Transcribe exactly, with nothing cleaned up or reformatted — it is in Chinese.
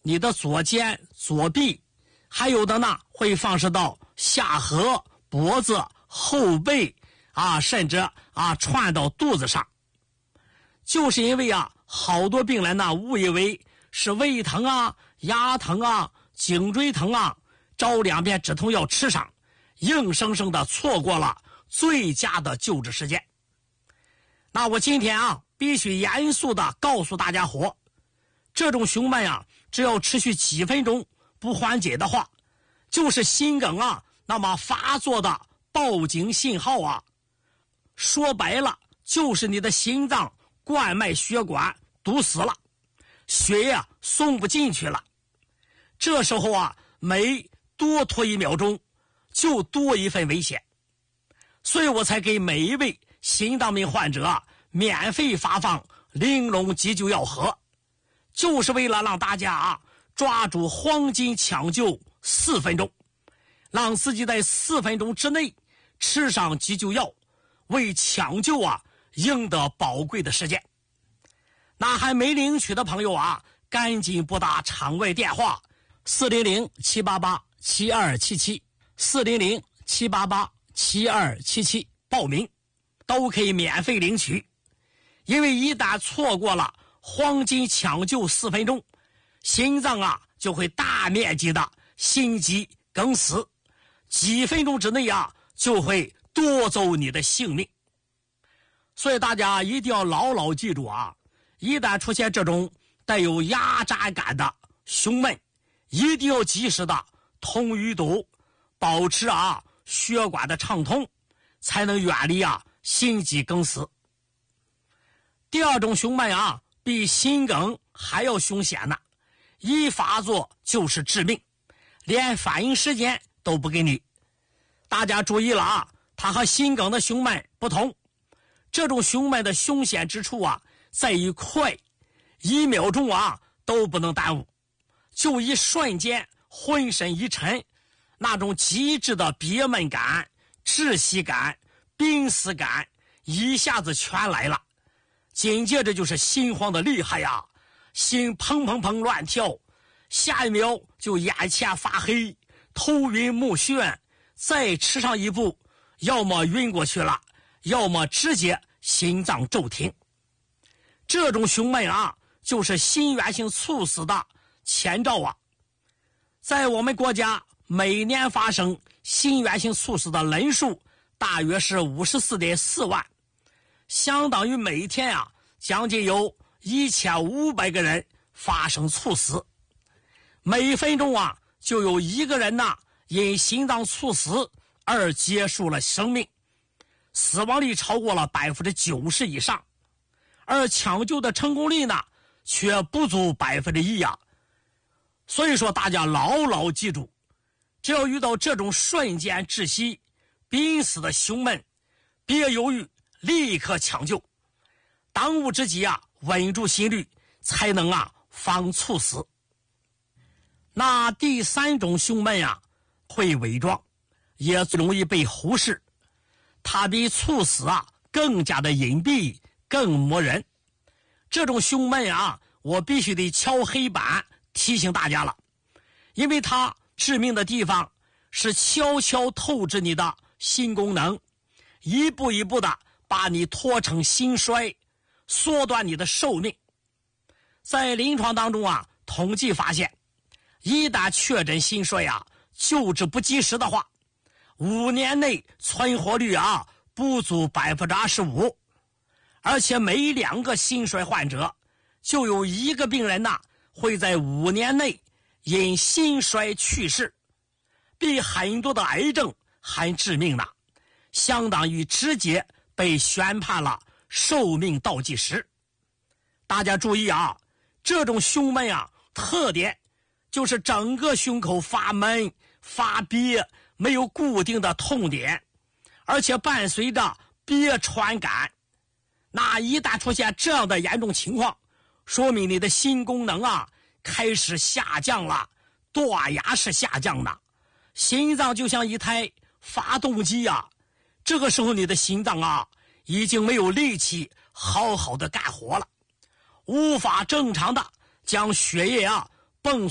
你的左肩、左臂，还有的呢会放射到下颌、脖子、后背啊，甚至啊窜到肚子上。就是因为啊，好多病人呢误以为是胃疼啊、牙疼啊、颈椎疼啊，找两片止痛药吃上，硬生生的错过了最佳的救治时间。那我今天啊，必须严肃的告诉大家伙，这种胸闷啊，只要持续几分钟不缓解的话，就是心梗啊，那么发作的报警信号啊。说白了，就是你的心脏冠脉血管堵死了，血液啊送不进去了。这时候啊，每多拖一秒钟，就多一份危险。所以我才给每一位心脏病患者啊，免费发放玲珑急救药盒，就是为了让大家啊抓住黄金抢救四分钟，让自己在四分钟之内吃上急救药，为抢救啊赢得宝贵的时间。那还没领取的朋友啊，赶紧拨打场外电话四零零七八八七二七七四零零七八八七二七七报名，都可以免费领取。因为一旦错过了黄金抢救四分钟，心脏啊就会大面积的心肌梗死，几分钟之内啊就会夺走你的性命。所以大家一定要牢牢记住啊，一旦出现这种带有压榨感的胸闷，一定要及时的通淤堵，保持啊血管的畅通，才能远离啊心肌梗死。第二种胸闷啊，比心梗还要凶险呢，一发作就是致命，连反应时间都不给你。大家注意了啊，它和心梗的胸闷不同，这种胸闷的凶险之处啊，在于快，一秒钟啊都不能耽误，就一瞬间浑身一沉，那种极致的憋闷感、窒息感、濒死感一下子全来了。紧接着就是心慌的厉害呀，心砰砰砰乱跳，下一秒就眼前发黑，头晕目眩，再迟上一步，要么晕过去了，要么直接心脏骤停。这种胸闷啊，就是心源性猝死的前兆啊。在我们国家，每年发生心源性猝死的人数大约是 五十四点四万，相当于每天啊将近有一千五百个人发生猝死，每分钟啊就有一个人呐因心脏猝死而结束了生命，死亡率超过了 百分之九十 以上，而抢救的成功率呢却不足 百分之一 啊。所以说大家牢牢记住，只要遇到这种瞬间窒息、濒死的胸闷，别犹豫，立刻抢救，当务之急啊稳住心率，才能啊防猝死。那第三种胸闷啊会伪装，也容易被忽视，它比猝死啊更加的隐蔽，更磨人。这种胸闷啊，我必须得敲黑板提醒大家了，因为它致命的地方是悄悄透支你的心功能，一步一步的把你拖成心衰，缩短你的寿命。在临床当中啊，统计发现，一旦确诊心衰啊，救治不及时的话，五年内存活率啊不足 百分之二十五， 而且每两个心衰患者就有一个病人呐会在五年内因心衰去世，比很多的癌症还致命呢，相当于直接被宣判了寿命倒计时。大家注意啊，这种胸闷啊特点就是整个胸口发闷发憋，没有固定的痛点，而且伴随着憋喘感。那一旦出现这样的严重情况，说明你的心功能啊开始下降了，断崖式下降的，心脏就像一台发动机啊，这个时候你的心脏啊已经没有力气好好的干活了，无法正常的将血液啊泵